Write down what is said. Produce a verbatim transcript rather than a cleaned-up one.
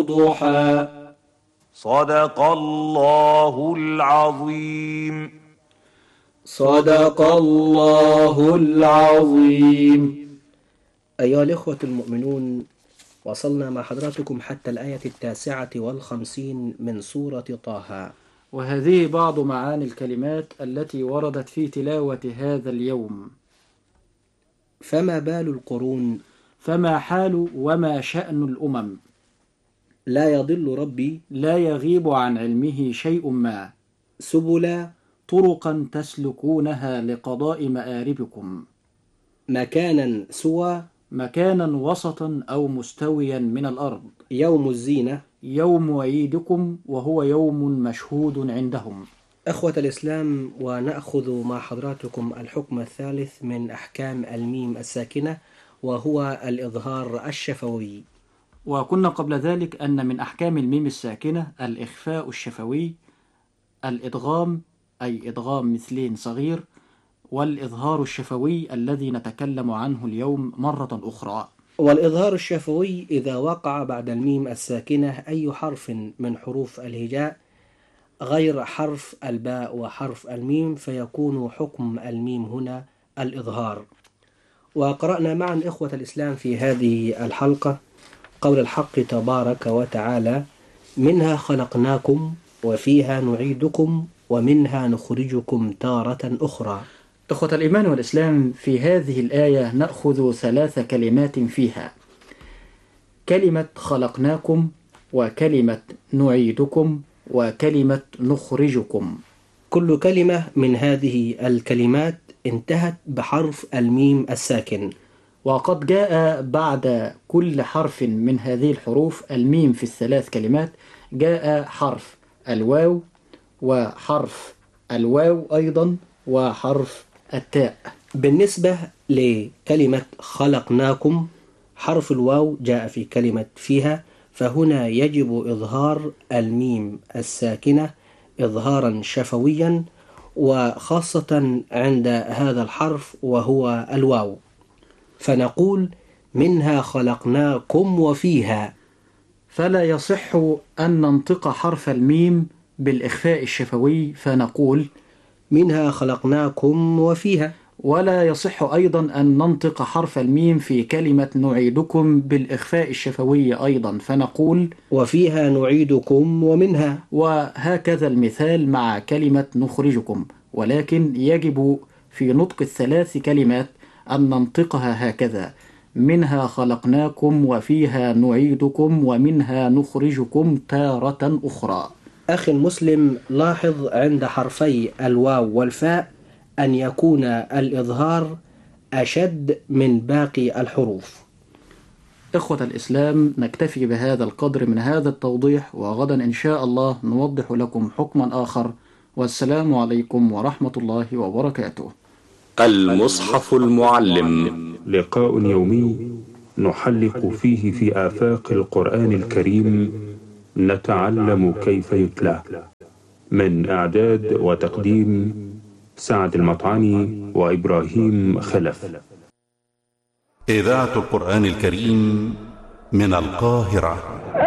ضحى. صدق الله العظيم. صدق الله العظيم. أيها الإخوة المؤمنون، وصلنا مع حضراتكم حتى الآية التاسعة والخمسين من سورة طه، وهذه بعض معاني الكلمات التي وردت في تلاوة هذا اليوم. فما بال القرون، فما حال وما شأن الأمم، لا يضل ربي، لا يغيب عن علمه شيء ما، سبلا، طرقا تسلكونها لقضاء مآربكم، مكانا سوى، مكانا وسطا أو مستويا من الأرض، يوم الزينة، يوم عيدكم وهو يوم مشهود عندهم. أخوة الإسلام، ونأخذ مع حضراتكم الحكم الثالث من أحكام الميم الساكنة، وهو الإظهار الشفوي. وكنا قبل ذلك أن من أحكام الميم الساكنة الإخفاء الشفوي، الإدغام أي إدغام مثلين صغير، والإظهار الشفوي الذي نتكلم عنه اليوم مرة أخرى. والإظهار الشفوي إذا وقع بعد الميم الساكنة أي حرف من حروف الهجاء غير حرف الباء وحرف الميم، فيكون حكم الميم هنا الإظهار. وقرأنا معا إخوة الإسلام في هذه الحلقة قول الحق تبارك وتعالى: منها خلقناكم وفيها نعيدكم ومنها نخرجكم تارة أخرى. إخوة الإيمان والإسلام، في هذه الآية نأخذ ثلاث كلمات فيها: كلمة خلقناكم، وكلمة نعيدكم، وكلمة نخرجكم. كل كلمة من هذه الكلمات انتهت بحرف الميم الساكن، وقد جاء بعد كل حرف من هذه الحروف الميم في الثلاث كلمات جاء حرف الواو، وحرف الواو أيضا، وحرف التاء. بالنسبة لكلمة خلقناكم، حرف الواو جاء في كلمة فيها، فهنا يجب إظهار الميم الساكنة إظهارا شفويا، وخاصة عند هذا الحرف وهو الواو، فنقول منها خلقناكم وفيها. فلا يصح أن ننطق حرف الميم بالإخفاء الشفوي فنقول منها خلقناكم وفيها، ولا يصح أيضا أن ننطق حرف الميم في كلمة نعيدكم بالإخفاء الشفوي أيضا فنقول وفيها نعيدكم ومنها، وهكذا المثال مع كلمة نخرجكم. ولكن يجب في نطق الثلاث كلمات أن ننطقها هكذا: منها خلقناكم وفيها نعيدكم ومنها نخرجكم تارة أخرى. أخي المسلم، لاحظ عند حرفي الواو والفاء أن يكون الإظهار أشد من باقي الحروف. إخوة الإسلام، نكتفي بهذا القدر من هذا التوضيح، وغدا إن شاء الله نوضح لكم حكما آخر. والسلام عليكم ورحمة الله وبركاته. المصحف المعلم، لقاء يومي نحلق فيه في آفاق القرآن الكريم، نتعلم كيف يتلى. من إعداد وتقديم سعد المطعني وإبراهيم خلف. إذاعة القرآن الكريم من القاهرة.